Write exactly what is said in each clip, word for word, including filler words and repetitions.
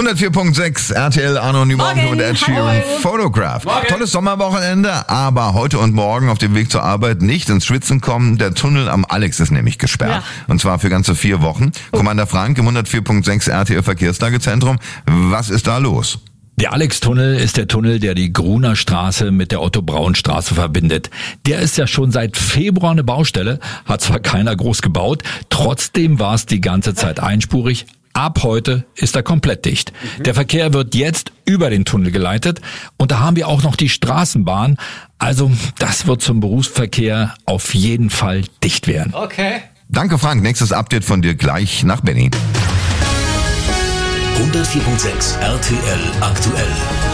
hundertvier Komma sechs R T L Arno Morgen und Ed Sheeran Photograph. Morgen. Tolles Sommerwochenende, aber heute und morgen auf dem Weg zur Arbeit nicht ins Schwitzen kommen. Der Tunnel am Alex ist nämlich gesperrt. Ja. Und zwar für ganze vier Wochen. Oh. Commander Frank im hundertvier Komma sechs R T L Verkehrslagezentrum. Was ist da los? Der Alex-Tunnel ist der Tunnel, der die Gruner Straße mit der Otto-Braun-Straße verbindet. Der ist ja schon seit Februar eine Baustelle, hat zwar keiner groß gebaut, trotzdem war es die ganze Zeit einspurig. Ab heute ist er komplett dicht. Mhm. Der Verkehr wird jetzt über den Tunnel geleitet und da haben wir auch noch die Straßenbahn. Also das wird zum Berufsverkehr auf jeden Fall dicht werden. Okay. Danke Frank, nächstes Update von dir gleich nach Benny. hundertvier Komma sechs R T L aktuell.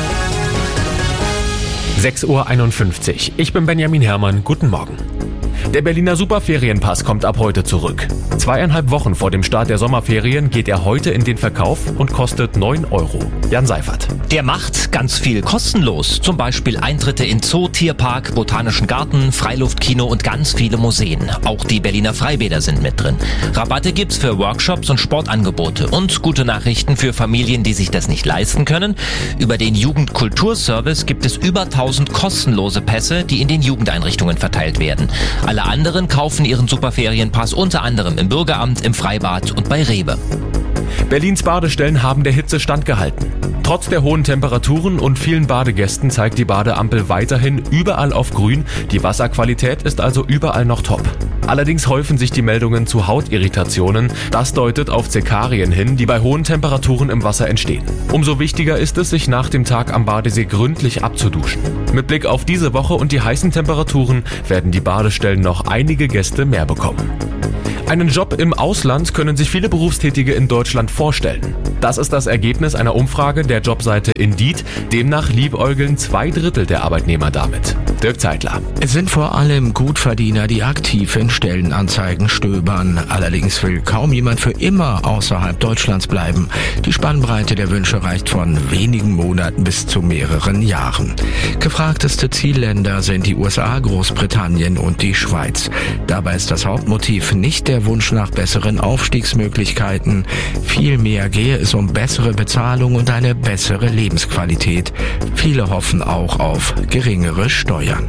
sechs Uhr einundfünfzig. Ich bin Benjamin Herrmann. Guten Morgen. Der Berliner Superferienpass kommt ab heute zurück. Zweieinhalb Wochen vor dem Start der Sommerferien geht er heute in den Verkauf und kostet neun Euro. Jan Seifert. Der macht ganz viel kostenlos. Zum Beispiel Eintritte in Zoo, Tierpark, Botanischen Garten, Freiluftkino und ganz viele Museen. Auch die Berliner Freibäder sind mit drin. Rabatte gibt's für Workshops und Sportangebote. Und gute Nachrichten für Familien, die sich das nicht leisten können. Über den Jugendkulturservice gibt es über tausend kostenlose Pässe, die in den Jugendeinrichtungen verteilt werden. Alle anderen kaufen ihren Superferienpass unter anderem im Bürgeramt, im Freibad und bei Rewe. Berlins Badestellen haben der Hitze standgehalten. Trotz der hohen Temperaturen und vielen Badegästen zeigt die Badeampel weiterhin überall auf grün. Die Wasserqualität ist also überall noch top. Allerdings häufen sich die Meldungen zu Hautirritationen. Das deutet auf Zekarien hin, die bei hohen Temperaturen im Wasser entstehen. Umso wichtiger ist es, sich nach dem Tag am Badesee gründlich abzuduschen. Mit Blick auf diese Woche und die heißen Temperaturen werden die Badestellen noch einige Gäste mehr bekommen. Einen Job im Ausland können sich viele Berufstätige in Deutschland vorstellen. Das ist das Ergebnis einer Umfrage der Jobseite Indeed. Demnach liebäugeln zwei Drittel der Arbeitnehmer damit. Dirk Zeitler. Es sind vor allem Gutverdiener, die aktiv in Stellenanzeigen stöbern. Allerdings will kaum jemand für immer außerhalb Deutschlands bleiben. Die Spannbreite der Wünsche reicht von wenigen Monaten bis zu mehreren Jahren. Gefragteste Zielländer sind die U S A, Großbritannien und die Schweiz. Dabei ist das Hauptmotiv nicht der Wunsch nach besseren Aufstiegsmöglichkeiten. Vielmehr gehe es um bessere Bezahlung und eine bessere Lebensqualität. Viele hoffen auch auf geringere Steuern.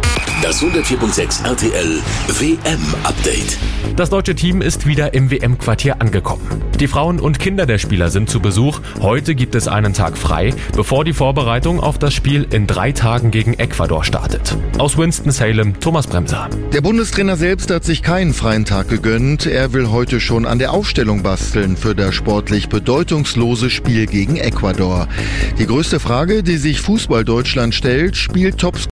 Das hundertvier Komma sechs R T L W M-Update. Das deutsche Team ist wieder im W M-Quartier angekommen. Die Frauen und Kinder der Spieler sind zu Besuch. Heute gibt es einen Tag frei, bevor die Vorbereitung auf das Spiel in drei Tagen gegen Ecuador startet. Aus Winston-Salem, Thomas Bremser. Der Bundestrainer selbst hat sich keinen freien Tag gegönnt. Er will heute schon an der Aufstellung basteln für das sportlich bedeutungslose Spiel gegen Ecuador. Die größte Frage, die sich Fußball Deutschland stellt, spielt Topscorer